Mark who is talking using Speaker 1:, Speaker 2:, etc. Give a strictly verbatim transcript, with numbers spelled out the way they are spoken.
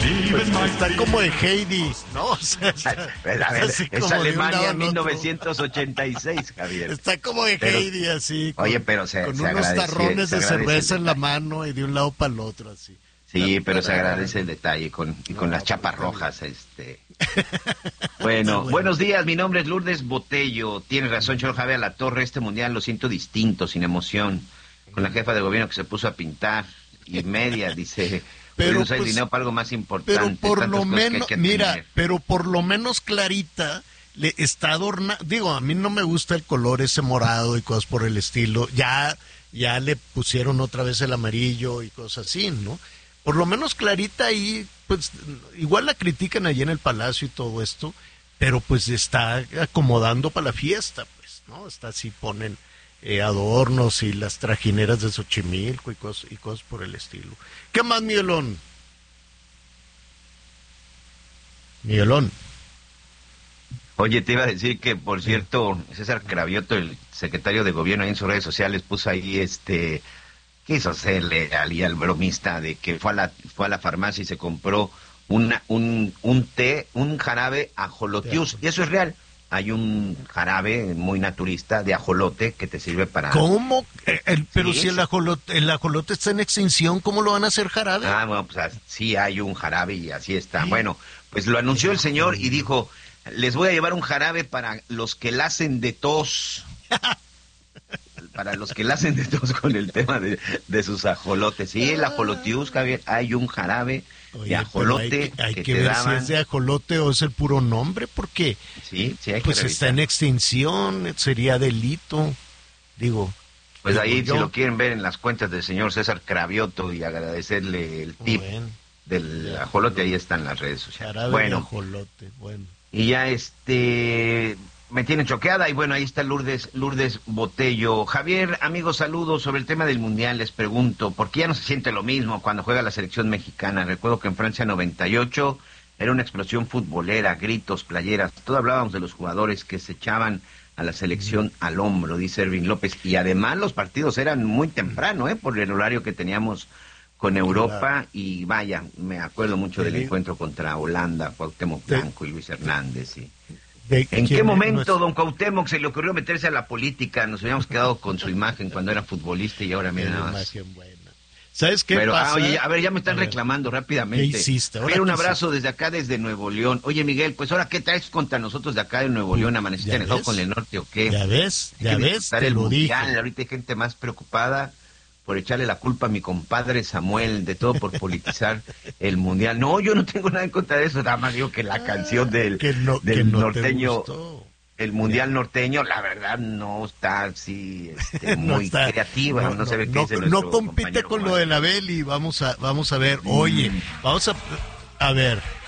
Speaker 1: Pues está como de Heidi, ¿no? O sea, está,
Speaker 2: a ver,
Speaker 1: así
Speaker 2: es
Speaker 1: como
Speaker 2: Alemania mil novecientos ochenta y seis, Javier.
Speaker 1: Está como de
Speaker 2: pero,
Speaker 1: Heidi, así. Con,
Speaker 2: oye, pero se,
Speaker 1: con
Speaker 2: se
Speaker 1: unos
Speaker 2: agradece,
Speaker 1: tarrones
Speaker 2: se
Speaker 1: de
Speaker 2: agradece
Speaker 1: cerveza en la mano y de un lado para el otro, así.
Speaker 2: Sí, pero se agradece el detalle con, y con no, las chapas pues, rojas. este. Bueno, bueno, buenos días, mi nombre es Lourdes Botello. Tienes razón, Cholo Javier La Torre, este mundial lo siento distinto, sin emoción. Con la jefa de gobierno que se puso a pintar y media, dice, pero usar pues, dinero para algo más importante.
Speaker 1: Pero por lo menos, mira, tener. pero por lo menos Clarita le está adornando, digo, a mí no me gusta el color ese morado y cosas por el estilo, ya, ya le pusieron otra vez el amarillo y cosas así, ¿no? Por lo menos Clarita ahí, pues, igual la critican allí en el Palacio y todo esto, pero pues está acomodando para la fiesta, pues, ¿no? Está así, ponen eh, adornos y las trajineras de Xochimilco y cosas, y cosas por el estilo. ¿Qué más, Miguelón? Miguelón.
Speaker 2: Oye, te iba a decir que, por cierto, César Cravioto, el secretario de gobierno, ahí en sus redes sociales puso ahí este... quiso hacerle al, al bromista de que fue a la fue a la farmacia y se compró una un un té, un jarabe ajolotius, y eso es real. Hay un jarabe muy naturista de ajolote que te sirve para...
Speaker 1: ¿Cómo? El, el, pero sí, si el ajolote, el ajolote está en extinción, ¿cómo lo van a hacer jarabe?
Speaker 2: Ah, bueno, pues sí hay un jarabe y así está. ¿Sí? Bueno, pues lo anunció el señor y dijo, les voy a llevar un jarabe para los que la hacen de tos. Para los que la hacen de tos con el tema de, de sus ajolotes. Sí, el ajolotius, Javier, hay un jarabe Oye, de ajolote
Speaker 1: hay que, hay
Speaker 2: que,
Speaker 1: que
Speaker 2: te
Speaker 1: ver
Speaker 2: daban...
Speaker 1: si es de ajolote o es el puro nombre, porque
Speaker 2: sí, sí hay que
Speaker 1: pues
Speaker 2: revisar.
Speaker 1: Está en extinción, sería delito, digo.
Speaker 2: Pues
Speaker 1: digo
Speaker 2: ahí,
Speaker 1: yo.
Speaker 2: si lo quieren ver en las cuentas del señor César Cravioto y agradecerle el tip bueno, del ya, ajolote, ahí están las redes sociales.
Speaker 1: Jarabe
Speaker 2: bueno,
Speaker 1: de ajolote, bueno.
Speaker 2: Y ya este... me tienen choqueada y bueno, ahí está Lourdes, Lourdes Botello. Javier, amigos, saludos. Sobre el tema del Mundial les pregunto, ¿por qué ya no se siente lo mismo cuando juega la selección mexicana? Recuerdo que en Francia noventa y ocho era una explosión futbolera, gritos, playeras, todo hablábamos de los jugadores que se echaban a la selección al hombro, dice Ervin López, y además los partidos eran muy temprano, ¿eh? Por el horario que teníamos con Europa, claro. Y vaya, me acuerdo mucho del encuentro contra Holanda, Cuauhtémoc Blanco y Luis Hernández, y... ¿En qué momento, es? don Cuauhtémoc, se le ocurrió meterse a la política? Nos habíamos quedado con su imagen cuando era futbolista y ahora mira nada más.
Speaker 1: Buena. ¿Sabes qué
Speaker 2: Pero,
Speaker 1: pasa?
Speaker 2: Ah, oye, a ver, ya me están reclamando rápidamente.
Speaker 1: ¿Qué hiciste?
Speaker 2: Pero un abrazo hiciste? Desde acá, desde Nuevo León. Oye, Miguel, pues ahora, ¿qué traes contra nosotros de acá de Nuevo León? ¿Amaneciste enojado con el norte o qué?
Speaker 1: Ya ves, ya ves, te
Speaker 2: el
Speaker 1: lo
Speaker 2: mundial.
Speaker 1: dije.
Speaker 2: Ahorita hay gente más preocupada por echarle la culpa a mi compadre Samuel, de todo por politizar el mundial. No, yo no tengo nada en contra de eso, nada más digo que la ah, canción del,
Speaker 1: que no,
Speaker 2: del
Speaker 1: que no
Speaker 2: norteño... El mundial norteño, la verdad, no está así este, muy no está, creativa, no, no, no se ve qué
Speaker 1: no,
Speaker 2: dice
Speaker 1: no compite con Juan. Lo de la Beli, vamos a, vamos a ver, oye, mm. vamos a, a ver,